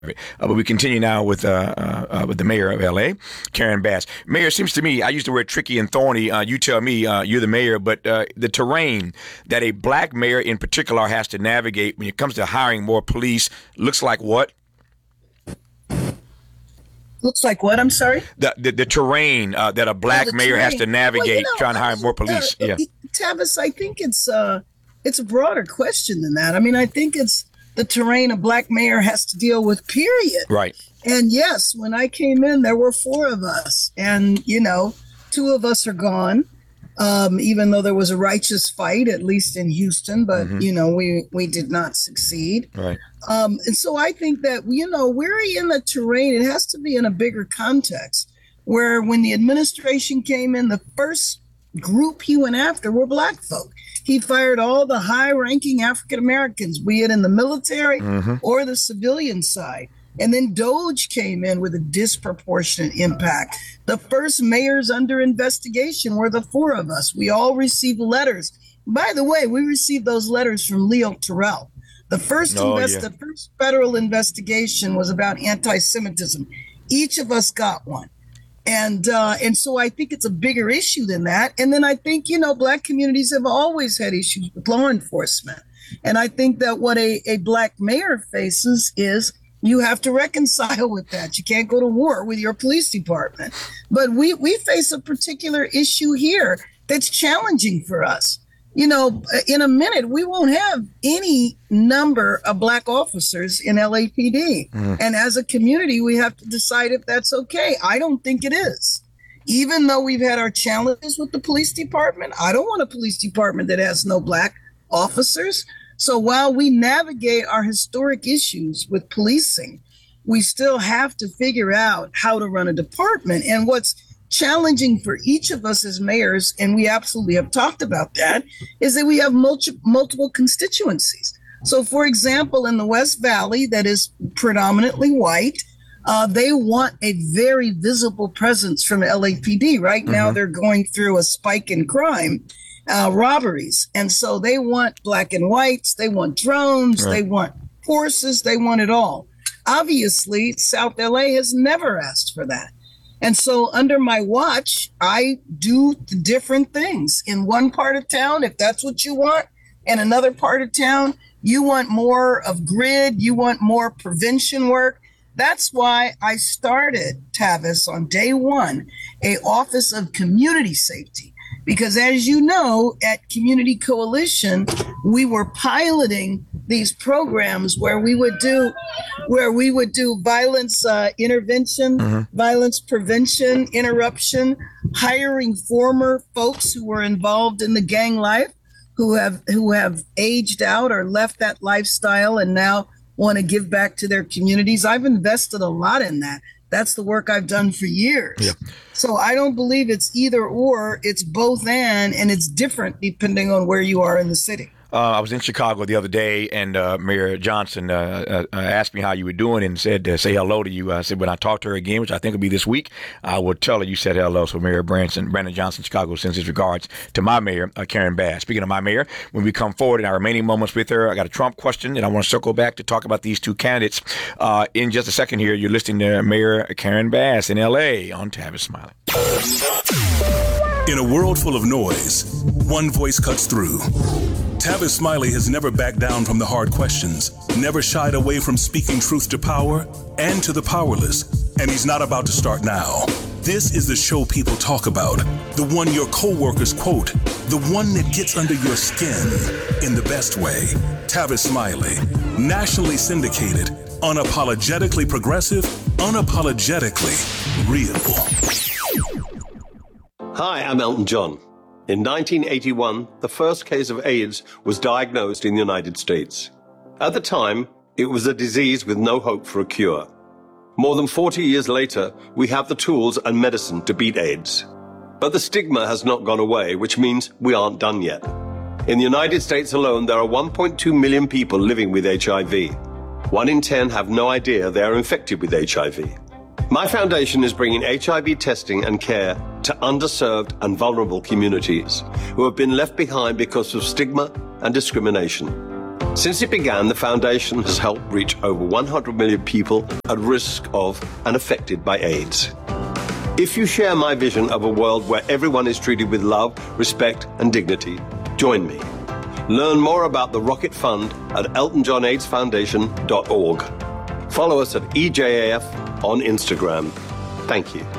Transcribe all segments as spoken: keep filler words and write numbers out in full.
Uh, but we continue now with uh, uh, uh, with the mayor of L A, Karen Bass. Mayor, it seems to me, I use the word tricky and thorny. Uh, you tell me, uh, you're the mayor, but uh, the terrain that a black mayor in particular has to navigate when it comes to hiring more police looks like what? Looks like what? I'm sorry? The the, the terrain uh, that a black oh, mayor terrain. has to navigate well, you know, trying to hire more police. Uh, yeah, Tavis, I think it's uh, it's a broader question than that. I mean, I think it's the terrain a black mayor has to deal with, period. Right. And yes, when I came in, there were four of us. And, you know, two of us are gone, um, even though there was a righteous fight, at least in Houston. But, mm-hmm. you know, we, we did not succeed. Right. Um, and so I think that, you know, we're in the terrain. It has to be in a bigger context where when the administration came in, the first group he went after were black folk. He fired all the high-ranking African-Americans, be it in the military mm-hmm. or the civilian side. And then Doge came in with a disproportionate impact. The first mayors under investigation were the four of us. We all received letters. By the way, we received those letters from Leo Terrell. The first, oh, invest- yeah. the first federal investigation was about anti-Semitism. Each of us got one. And uh, and so I think it's a bigger issue than that. And then I think, you know, black communities have always had issues with law enforcement. And I think that what a, a black mayor faces is you have to reconcile with that. You can't go to war with your police department. But we, we face a particular issue here that's challenging for us. You know, in a minute, we won't have any number of black officers in L A P D. Mm. And as a community, we have to decide if that's okay. I don't think it is. Even though we've had our challenges with the police department, I don't want a police department that has no black officers. So while we navigate our historic issues with policing, we still have to figure out how to run a department. And what's challenging for each of us as mayors, and we absolutely have talked about that, is that we have multi- multiple constituencies. So, for example, in the West Valley, that is predominantly white, uh, they want a very visible presence from L A P D. Right mm-hmm. now, they're going through a spike in crime, uh, robberies. And so they want black and whites, they want drones, right. they want horses, they want it all. Obviously, South L A has never asked for that. And so under my watch, I do different things in one part of town, if that's what you want, and another part of town, you want more of grid, you want more prevention work. That's why I started, Tavis, on day one, a Office of Community Safety. Because as you know, at Community Coalition, we were piloting these programs where we would do where we would do violence uh, intervention, mm-hmm. violence prevention, interruption, hiring former folks who were involved in the gang life, who have who have aged out or left that lifestyle and now want to give back to their communities. I've invested a lot in that. That's the work I've done for years. Yeah. So I don't believe it's either or, it's both and, and it's different depending on where you are in the city. Uh, I was in Chicago the other day, and uh, Mayor Johnson uh, uh, asked me how you were doing and said to say hello to you. I said, when I talk to her again, which I think will be this week, I will tell her you said hello. So Mayor Branson, Brandon Johnson, Chicago, sends his regards to my mayor, uh, Karen Bass. Speaking of my mayor, when we come forward in our remaining moments with her, I got a Trump question, and I want to circle back to talk about these two candidates. Uh, in just a second here, you're listening to Mayor Karen Bass in L A on Tavis Smiley. In a world full of noise, one voice cuts through. Tavis Smiley has never backed down from the hard questions, never shied away from speaking truth to power and to the powerless, and he's not about to start now. This is the show people talk about, the one your coworkers quote, the one that gets under your skin in the best way. Tavis Smiley, nationally syndicated, unapologetically progressive, unapologetically real. Hi, I'm Elton John. In nineteen eighty-one, the first case of AIDS was diagnosed in the United States. At the time, it was a disease with no hope for a cure. More than forty years later, we have the tools and medicine to beat AIDS. But the stigma has not gone away, which means we aren't done yet. In the United States alone, there are one point two million people living with H I V. One in ten have no idea they are infected with H I V. My foundation is bringing H I V testing and care to underserved and vulnerable communities who have been left behind because of stigma and discrimination. Since it began, the foundation has helped reach over one hundred million people at risk of and affected by AIDS. If you share my vision of a world where everyone is treated with love, respect, and dignity, join me. Learn more about the Rocket Fund at elton john aids foundation dot org. Follow us at E J A F on Instagram. Thank you.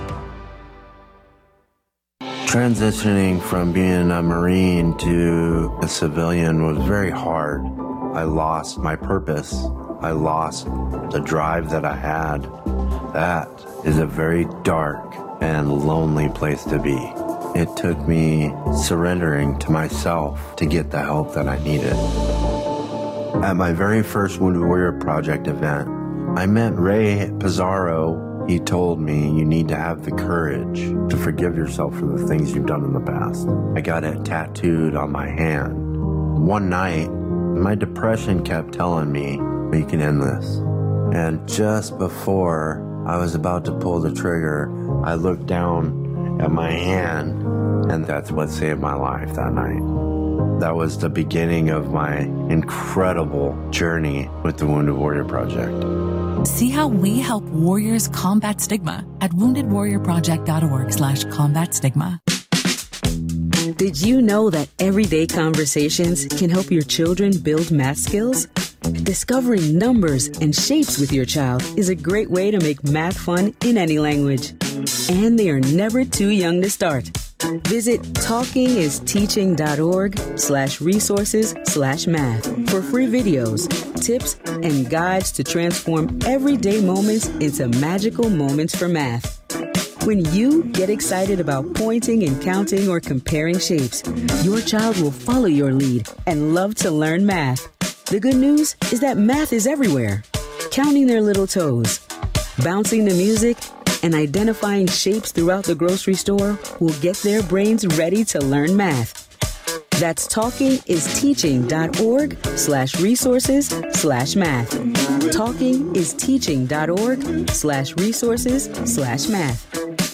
Transitioning from being a Marine to a civilian was very hard. I lost my purpose. I lost the drive that I had. That is a very dark and lonely place to be. It took me surrendering to myself to get the help that I needed. At my very first Wounded Warrior Project event, I met Ray Pizarro. He told me, you need to have the courage to forgive yourself for the things you've done in the past. I got it tattooed on my hand. One night, my depression kept telling me, we can end this. And just before I was about to pull the trigger, I looked down at my hand, and that's what saved my life that night. That was the beginning of my incredible journey with the Wounded Warrior Project. See how we help warriors combat stigma at wounded warrior project dot org slash combat stigma. Did you know that everyday conversations can help your children build math skills? Discovering numbers and shapes with your child is a great way to make math fun in any language. And they are never too young to start. Visit talkingisteaching.org slash resources slash math for free videos, tips, and guides to transform everyday moments into magical moments for math. When you get excited about pointing and counting or comparing shapes, your child will follow your lead and love to learn math. The good news is that math is everywhere. Counting their little toes, bouncing the music, and identifying shapes throughout the grocery store will get their brains ready to learn math. That's talkingisteaching.org slash resources slash math. Talkingisteaching.org slash resources slash math.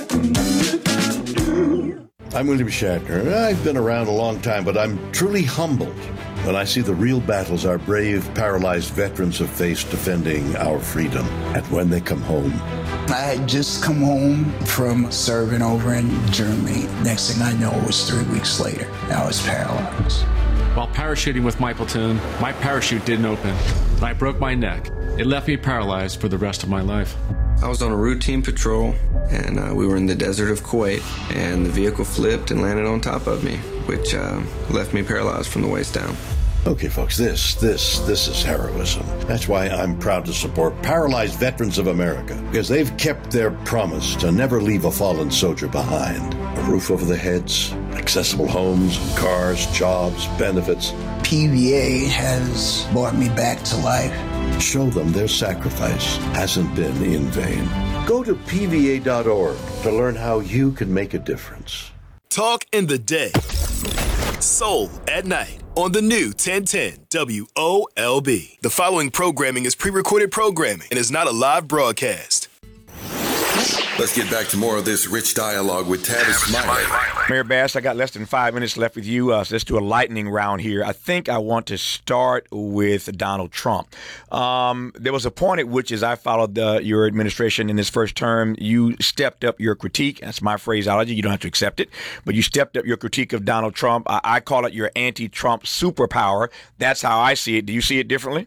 I'm William Shatner. I've been around a long time, but I'm truly humbled when I see the real battles our brave, paralyzed veterans have faced defending our freedom. And when they come home, I had just come home from serving over in Germany. Next thing I know, it was three weeks later. I was paralyzed. While parachuting with my platoon, my parachute didn't open, and I broke my neck. It left me paralyzed for the rest of my life. I was on a routine patrol, and uh, we were in the desert of Kuwait, and the vehicle flipped and landed on top of me, which uh, left me paralyzed from the waist down. Okay, folks, this, this, this is heroism. That's why I'm proud to support Paralyzed Veterans of America, because they've kept their promise to never leave a fallen soldier behind. A roof over their heads, accessible homes, cars, jobs, benefits. P V A has brought me back to life. Show them their sacrifice hasn't been in vain. Go to P V A dot org to learn how you can make a difference. Talk in the day. Soul at night on the new ten ten W O L B. The following programming is pre-recorded programming and is not a live broadcast. Let's get back to more of this rich dialogue with Tavis Smiley. Mayor Bass, I got less than five minutes left with you, uh, so let's do a lightning round here. I think I want to start with Donald Trump. Um, there was a point at which, as I followed uh, your administration in this first term, you stepped up your critique. That's my phraseology. You don't have to accept it, but you stepped up your critique of Donald Trump. I, I call it your anti-Trump superpower. That's how I see it. Do you see it differently?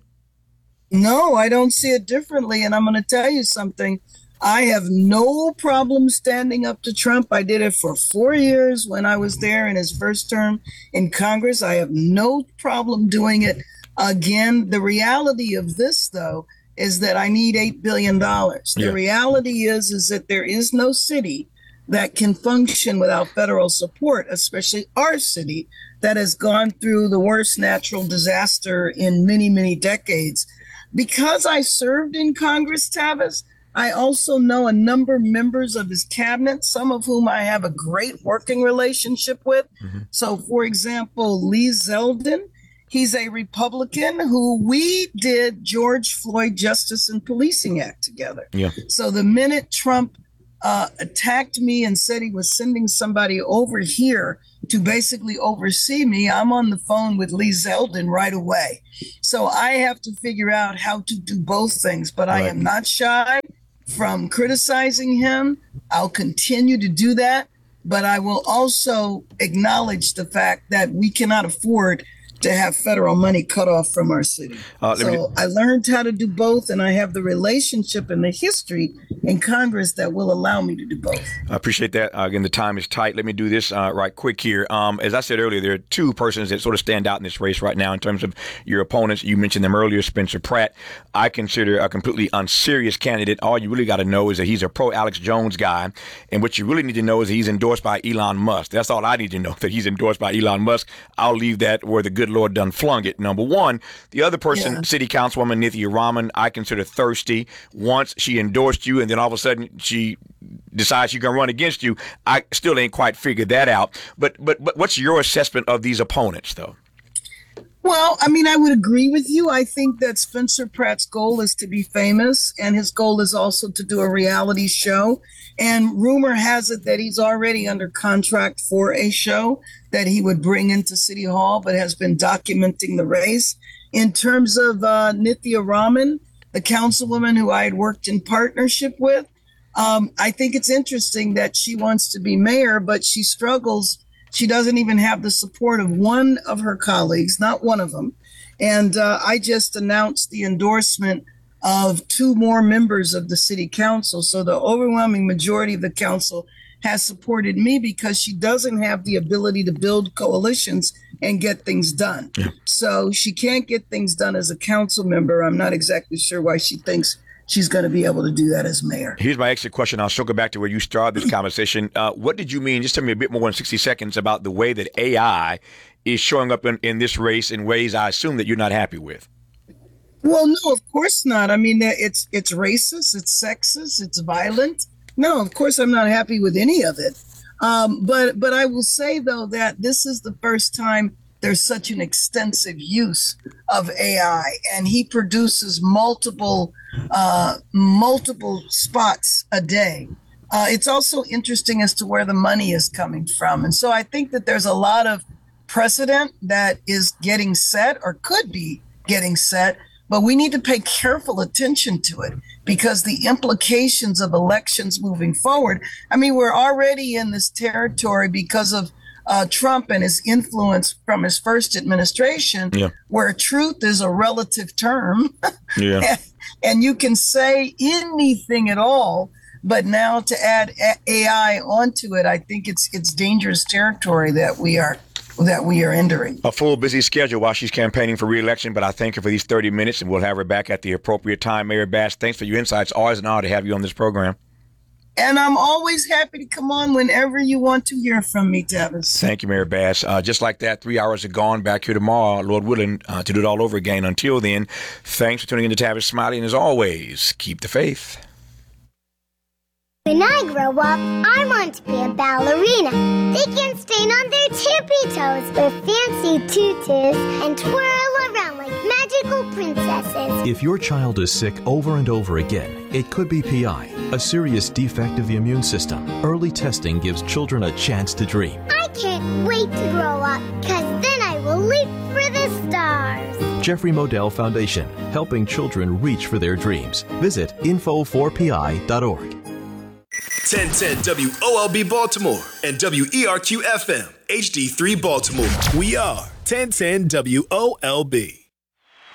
No, I don't see it differently, and I'm going to tell you something. I have no problem standing up to Trump. I did it for four years when I was there in his first term in Congress. I have no problem doing it again. The reality of this, though, is that I need eight billion dollars. The yeah. reality is, is that there is no city that can function without federal support, especially our city that has gone through the worst natural disaster in many, many decades. Because I served in Congress, Tavis, I also know a number of members of his cabinet, some of whom I have a great working relationship with. Mm-hmm. So, for example, Lee Zeldin, he's a Republican who we did George Floyd Justice and Policing Act together. Yeah. So the minute Trump uh, attacked me and said he was sending somebody over here to basically oversee me, I'm on the phone with Lee Zeldin right away. So I have to figure out how to do both things, but right. I am not shy from criticizing him. I'll continue to do that, but I will also acknowledge the fact that we cannot afford to have federal money cut off from our city. Uh, so me... I learned how to do both, and I have the relationship and the history in Congress that will allow me to do both. I appreciate that. Uh, again, the time is tight. Let me do this uh, right quick here. Um, as I said earlier, there are two persons that sort of stand out in this race right now in terms of your opponents. You mentioned them earlier, Spencer Pratt. I consider a completely unserious candidate. All you really got to know is that he's a pro-Alex Jones guy, and what you really need to know is that he's endorsed by Elon Musk. That's all I need to know, that he's endorsed by Elon Musk. I'll leave that where the good Lord done flung it, number one. The other person, yeah. City Councilwoman Nithya Raman, I consider thirsty. Once she endorsed you and then all of a sudden she decides she's going to run against you, I still ain't quite figured that out. But, but, but what's your assessment of these opponents, though? Well, I mean, I would agree with you. I think that Spencer Pratt's goal is to be famous, and his goal is also to do a reality show. And rumor has it that he's already under contract for a show that he would bring into City Hall, but has been documenting the race. In terms of uh, Nithya Raman, the councilwoman who I had worked in partnership with, um, I think it's interesting that she wants to be mayor, but she struggles. She doesn't even have the support of one of her colleagues, not one of them. And uh, I just announced the endorsement of two more members of the city council. So the overwhelming majority of the council has supported me because she doesn't have the ability to build coalitions and get things done. Yeah. So she can't get things done as a council member. I'm not exactly sure why she thinks she's going to be able to do that as mayor. Here's my extra question. I'll circle back to where you started this conversation. Uh, what did you mean, just tell me a bit more in sixty seconds, about the way that A I is showing up in, in this race in ways I assume that you're not happy with? Well, no, of course not. I mean, it's it's racist, it's sexist, it's violent. No, of course I'm not happy with any of it. Um, but but I will say, though, that this is the first time there's such an extensive use of A I, and he produces multiple uh, multiple spots a day. Uh, it's also interesting as to where the money is coming from. And so I think that there's a lot of precedent that is getting set or could be getting set, but we need to pay careful attention to it because the implications of elections moving forward, I mean, we're already in this territory because of Uh, Trump and his influence from his first administration, yeah. where truth is a relative term. yeah. and, and you can say anything at all, but now to add A I onto it, I think it's it's dangerous territory that we are that we are entering. A full busy schedule while she's campaigning for re-election, but I thank her for these thirty minutes, and we'll have her back at the appropriate time. Mayor Bass, thanks for your insights. Always an honor to have you on this program. And I'm always happy to come on whenever you want to hear from me, Tavis. Thank you, Mayor Bass. Uh, just like that, three hours are gone. Back here tomorrow, Lord willing, uh, to do it all over again. Until then, thanks for tuning in to Tavis Smiley. And as always, keep the faith. When I grow up, I want to be a ballerina. They can stand on their tippy toes with fancy tutus and twirl around like magical princesses. If your child is sick over and over again, it could be P I, a serious defect of the immune system. Early testing gives children a chance to dream. I can't wait to grow up, because then I will leap for the stars. Jeffrey Modell Foundation, helping children reach for their dreams. Visit info four p i dot org. ten ten W O L B Baltimore and W E R Q F M H D three Baltimore. We are ten ten W O L B.